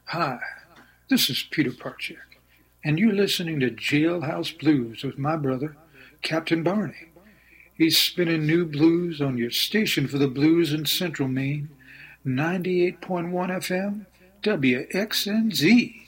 Hi, this is Peter Parchak, and you're listening to Jailhouse Blues with my brother, Captain Barney. He's spinning new blues on your station for the blues in Central Maine, 98.1 FM, WXNZ.